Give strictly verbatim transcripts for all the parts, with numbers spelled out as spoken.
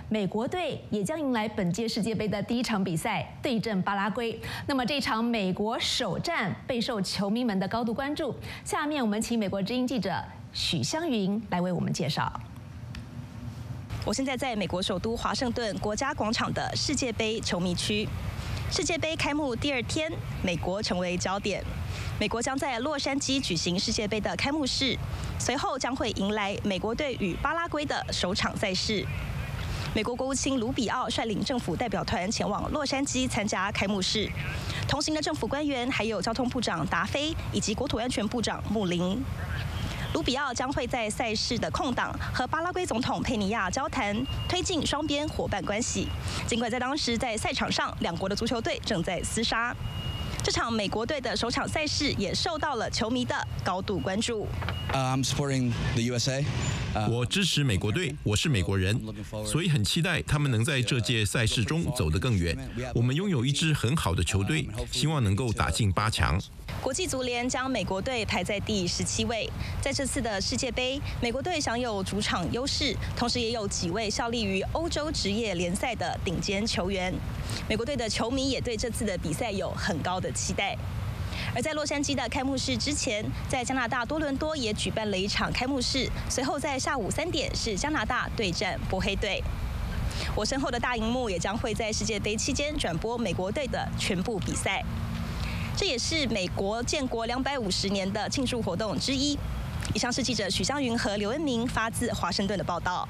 美国队也将迎来本届世界杯的第一场比赛，对阵巴拉圭。那么这场美国首战备受球迷们的高度关注。下面我们请美国之音记者许湘云来为我们介绍。 我现在在美国首都华盛顿国家广场的世界杯球迷区。世界杯开幕第二天，美国成为焦点。美国将在洛杉矶举行世界杯的开幕式，随后将会迎来美国队与巴拉圭的首场赛事。美国国务卿卢比奥率领政府代表团前往洛杉矶参加开幕式，同行的政府官员还有交通部长达菲以及国土安全部长穆林。 卢比奥将会在赛事的空档和巴拉圭总统佩尼亚交谈，推进双边伙伴关系。尽管在当时在赛场上，两国的足球队正在厮杀，这场美国队的首场赛事也受到了球迷的高度关注。 Uh, I'm supporting the U S A. 我支持美国队，我是美国人，所以很期待他们能在这届赛事中走得更远。我们拥有一支很好的球队，希望能够打进八强。 国际足联将美国队排在第十七位。在这次的世界杯，美国队享有主场优势，同时也有几位效力于欧洲职业联赛的顶尖球员。美国队的球迷也对这次的比赛有很高的期待。而在洛杉矶的开幕式之前，在加拿大多伦多也举办了一场开幕式，随后在下午三点是加拿大对战波黑队。我身后的大荧幕也将会在世界杯期间转播美国队的全部比赛。 这也是美国建国两百五十年的庆祝活动之一。以上是记者许湘云和刘恩明发自华盛顿的报道。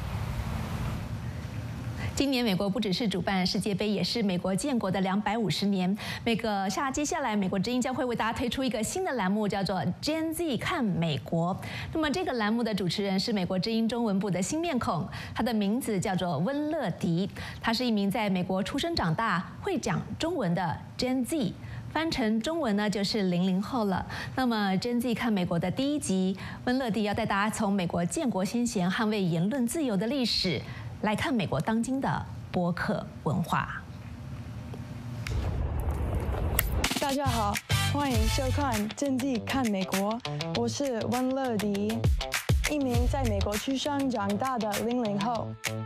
今年美国不只是主办世界杯，也是美国建国的两百五十年。每个下接下来，美国之音将会为大家推出一个新的栏目，叫做 Gen Z 看美国。那么这个栏目的主持人是美国之音中文部的新面孔，他的名字叫做温乐迪，他是一名在美国出生长大、会讲中文的 Gen Z。 翻成中文呢，就是零零后了。那么Gen Z看美国的第一集，温乐迪要带大家从美国建国先贤捍卫言论自由的历史，来看美国当今的播客文化。 大家好，欢迎收看Gen Z看美国，我是温乐迪，一名在美国出生长大的零零后。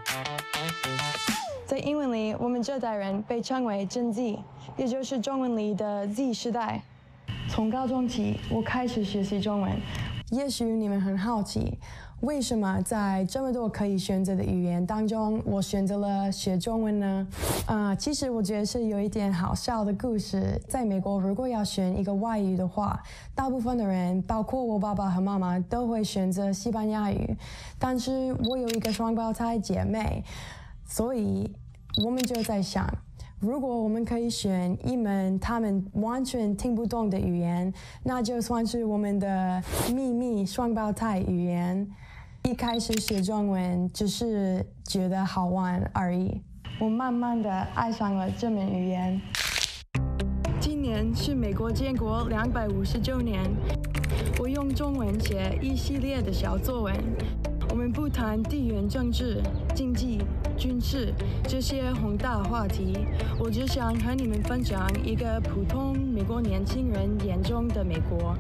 在英文里，我们这代人被称为 Gen Z， 也就是中文里的 Z 世代。从高中起，我开始学习中文。也许你们很好奇，为什么在这么多可以选择的语言当中，我选择了学中文呢？啊、呃，其实我觉得是有一点好笑的故事。在美国，如果要选一个外语的话，大部分的人，包括我爸爸和妈妈，都会选择西班牙语。但是我有一个双胞胎姐妹。 所以，我们就在想，如果我们可以选一门他们完全听不懂的语言，那就算是我们的秘密双胞胎语言。一开始学中文只是觉得好玩而已，我慢慢的爱上了这门语言。今年是美国建国两百五十周年，我用中文写一系列的小作文。 我们不谈地缘政治、经济、军事这些宏大话题，我只想和你们分享一个普通美国年轻人眼中的美国。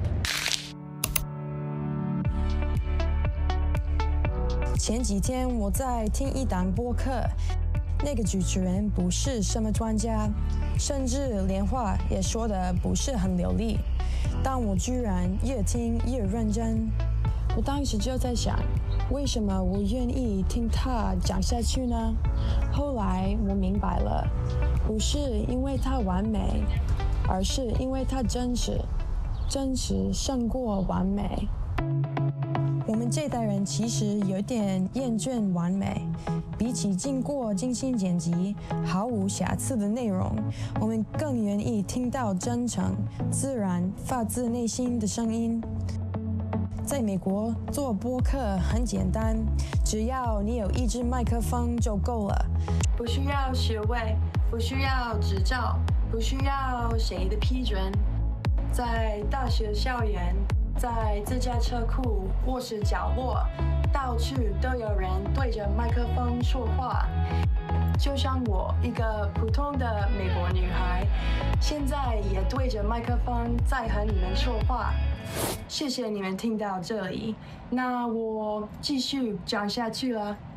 前几天我在听一档播客，那个主持人不是什么专家，甚至连话也说得不是很流利，但我居然越听越认真。我当时就在想。 为什么我愿意听他讲下去呢？后来我明白了，不是因为他完美，而是因为他真实，真实胜过完美。我们这代人其实有点厌倦完美，比起经过精心剪辑、毫无瑕疵的内容，我们更愿意听到真诚、自然、发自内心的声音。 在美国做播客很简单，只要你有一支麦克风就够了，不需要学位，不需要执照，不需要谁的批准。在大学校园，在自家车库或是角落，到处都有人对着麦克风说话。就像我一个普通的美国女孩，现在也对着麦克风在和你们说话。谢谢你们听到这里，那我继续讲下去了。